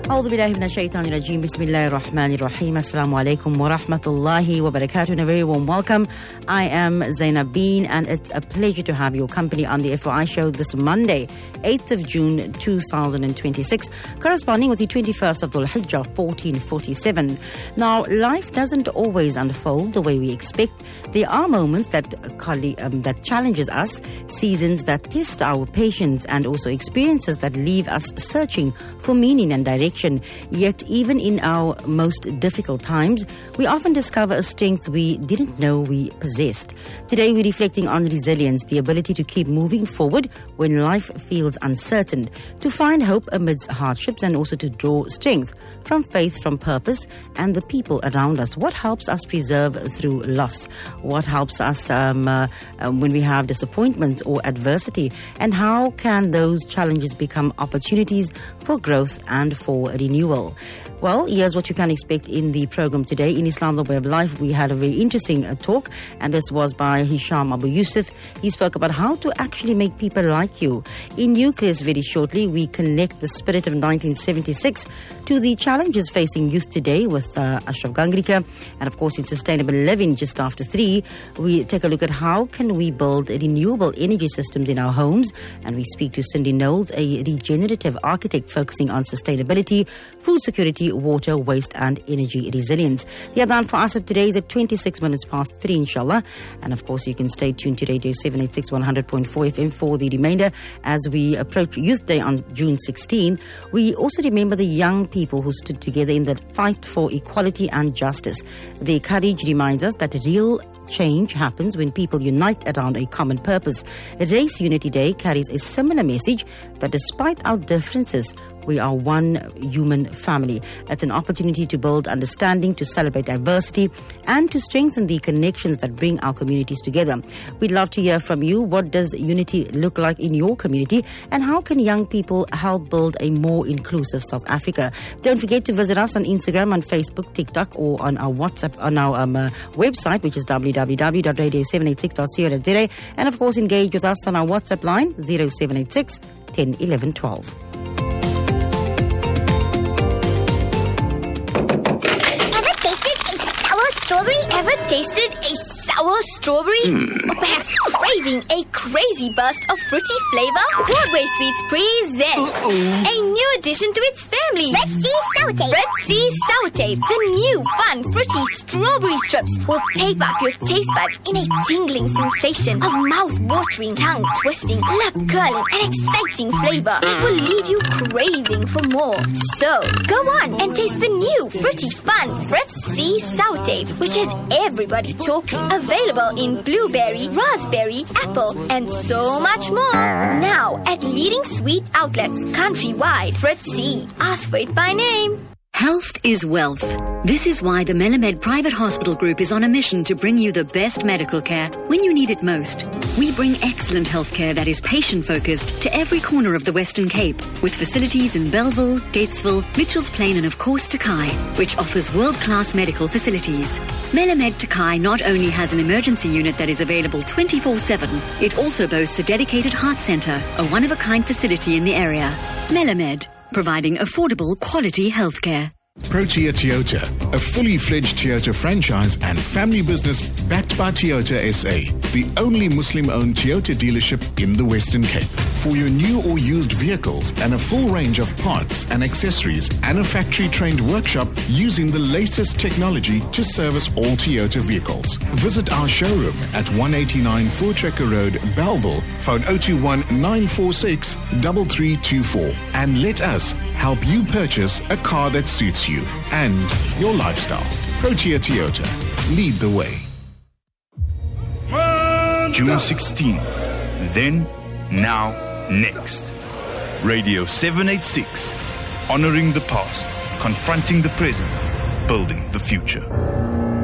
أعوذ بالله من الشيطان الرجيم بسم الله الرحمن الرحيم Assalamu alaikum wa rahmatullahi wa barakatuh and a very warm welcome. I am Zainab Bean and it's a pleasure to have your company on the FOI show this Monday, 8th of June 2026, corresponding with the 21st of Dhul Hijjah 1447. Now, life doesn't always unfold the way we expect. There are moments that challenges us, seasons that test our patience, and also experiences that leave us searching for meaning and direction. Yet, even in our most difficult times, we often discover a strength we didn't know we possessed. Today, we're reflecting on resilience, the ability to keep moving forward when life feels uncertain, to find hope amidst hardships, and also to draw strength from faith, from purpose, and the people around us. What helps us preserve through loss? What helps us when we have disappointments or adversity? And how can those challenges become opportunities for growth and for renewal? Well, here's what you can expect in the program today. In Islam, the Way of Life, we had a very interesting talk, and this was by Hisham Abu Yusuf. He spoke about how to actually make people like you. In Nucleus, very shortly, we connect the spirit of 1976 to the challenges facing youth today with Ashraf Gangrika. And of course, in Sustainable Living, just after 3, we take a look at how can we build renewable energy systems in our homes. And we speak to Cindy Knowles, a regenerative architect focusing on sustainability, food security, water, waste and energy resilience. The adhan for us today is at 26 minutes past 3, inshallah. And of course, you can stay tuned to Radio 786 100.4 FM for the remainder as we approach Youth Day on June 16. We also remember the young people who stood together in the fight for equality and justice. Their courage reminds us that real change happens when people unite around a common purpose. Race Unity Day carries a similar message that despite our differences, we are one human family. It's an opportunity to build understanding, to celebrate diversity, and to strengthen the connections that bring our communities together. We'd love to hear from you. What does unity look like in your community? And how can young people help build a more inclusive South Africa? Don't forget to visit us on Instagram, on Facebook, TikTok, or on our WhatsApp, on our website, which is www.radio786.co.za. And of course, engage with us on our WhatsApp line, 0786 10 11 12. Ever tasted a sour strawberry? Or perhaps craving a crazy burst of fruity flavor? Broadway Sweets presents a new addition to its family. Red Sea Sour Tape. Red Sea Sour Tape. The new fun fruity strawberry strips will tape up your taste buds in a tingling sensation of mouth-watering, tongue-twisting, lip-curling and exciting flavor. It will leave you craving for more. So, go on and taste the new fruity fun Red Sea Sour Tape, which has everybody talking. Available in blueberry, raspberry, apple, and so much more. Now at leading sweet outlets countrywide. Red Sea. Ask for it by name. Health is wealth. This is why the Melamed Private Hospital Group is on a mission to bring you the best medical care when you need it most. We bring excellent healthcare that is patient-focused to every corner of the Western Cape, with facilities in Bellville, Gatesville, Mitchells Plain and of course Takai, which offers world-class medical facilities. Melamed Takai not only has an emergency unit that is available 24/7, it also boasts a dedicated heart centre, a one-of-a-kind facility in the area. Melamed, providing affordable, quality healthcare. Protea Toyota, a fully fledged Toyota franchise and family business backed by Toyota SA, the only Muslim-owned Toyota dealership in the Western Cape. For your new or used vehicles and a full range of parts and accessories and a factory-trained workshop using the latest technology to service all Toyota vehicles. Visit our showroom at 189 Voortrekker Road, Bellville, phone 021 946 3324, and let us help you purchase a car that suits you and your lifestyle. Protea Toyota. Lead the way. June 16. Then, now, next. Radio 786. Honoring the past, confronting the present, building the future.